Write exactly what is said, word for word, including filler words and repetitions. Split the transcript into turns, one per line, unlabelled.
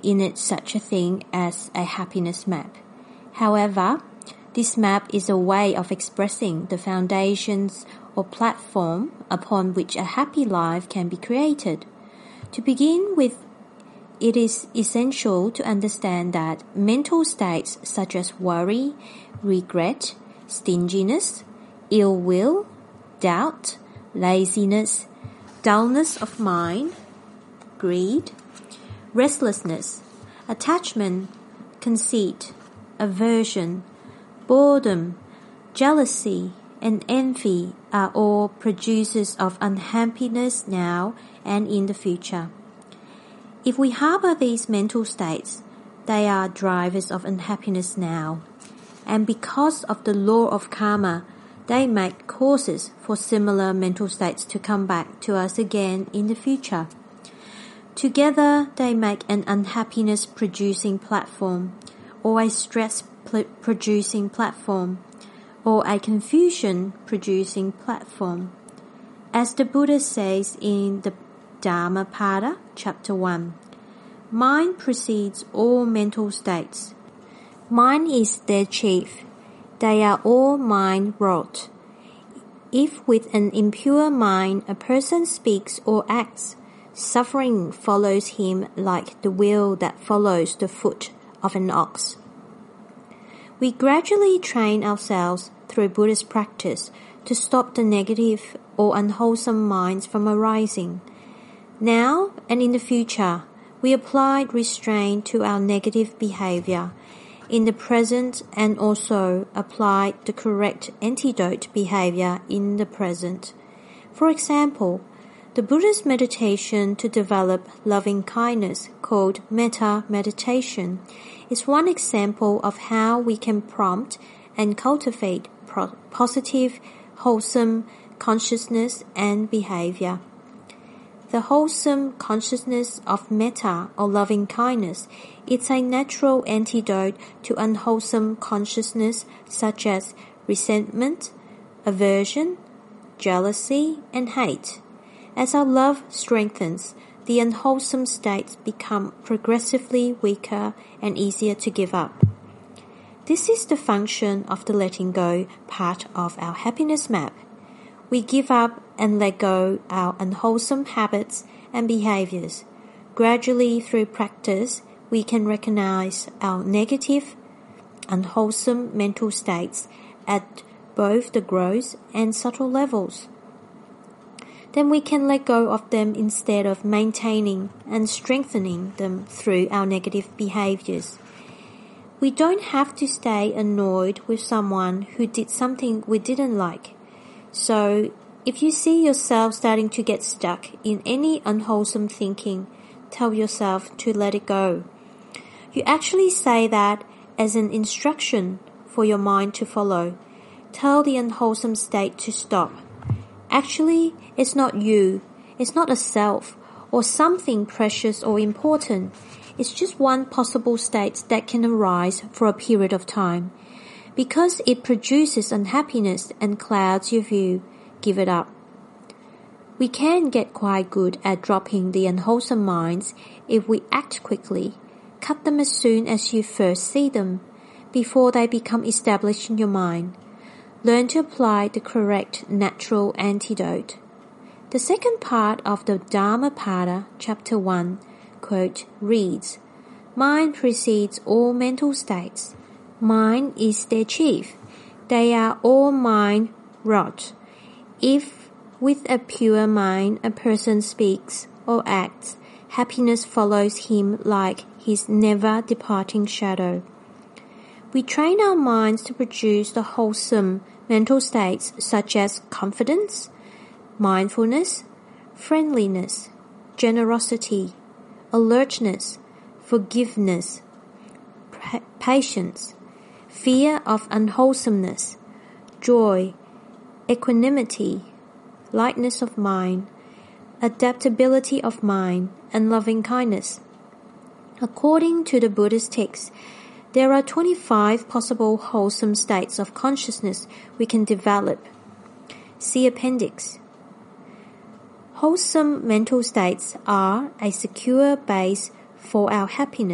in it such a thing as a happiness map. However, this map is a way of expressing the foundations or platform upon which a happy life can be created. To begin with, it is essential to understand that mental states such as worry, regret, stinginess, ill will, doubt, laziness, dullness of mind, greed, restlessness, attachment, conceit, aversion, boredom, jealousy, and envy are all producers of unhappiness now and in the future. If we harbor these mental states, they are drivers of unhappiness now, and because of the law of karma, they make causes for similar mental states to come back to us again in the future. Together, they make an unhappiness-producing platform, or a stress-producing platform, or a confusion-producing platform. As the Buddha says in the Dhammapada, Chapter one, mind precedes all mental states. Mind is their chief. They are all mind-wrought. If with an impure mind a person speaks or acts, suffering follows him like the wheel that follows the foot of an ox. We gradually train ourselves through Buddhist practice to stop the negative or unwholesome minds from arising. Now and in the future, we apply restraint to our negative behavior in the present and also apply the correct antidote behavior in the present. For example, the Buddhist meditation to develop loving kindness, called metta meditation, is one example of how we can prompt and cultivate pro- positive, wholesome consciousness and behavior. The wholesome consciousness of metta or loving kindness is a natural antidote to unwholesome consciousness such as resentment, aversion, jealousy, and hate. As our love strengthens, the unwholesome states become progressively weaker and easier to give up. This is the function of the letting go part of our happiness map. We give up and let go our unwholesome habits and behaviors. Gradually, through practice, we can recognize our negative, unwholesome mental states at both the gross and subtle levels. Then we can let go of them instead of maintaining and strengthening them through our negative behaviors. We don't have to stay annoyed with someone who did something we didn't like. So, if you see yourself starting to get stuck in any unwholesome thinking, tell yourself to let it go. You actually say that as an instruction for your mind to follow. Tell the unwholesome state to stop. Actually, it's not you, it's not a self, or something precious or important. It's just one possible state that can arise for a period of time. Because it produces unhappiness and clouds your view, give it up. We can get quite good at dropping the unwholesome minds if we act quickly. Cut them as soon as you first see them, before they become established in your mind. Learn to apply the correct natural antidote. The second part of the Dhammapada, Chapter one, quote, reads, mind precedes all mental states. Mind is their chief. They are all mind-wrought. If with a pure mind a person speaks or acts, happiness follows him like his never-departing shadow. We train our minds to produce the wholesome mental states such as confidence, mindfulness, friendliness, generosity, alertness, forgiveness, pa- patience, fear of unwholesomeness, joy, equanimity, lightness of mind, adaptability of mind, and loving kindness. According to the Buddhist text, there are twenty-five possible wholesome states of consciousness we can develop. See Appendix. Wholesome mental states are a secure base for our happiness.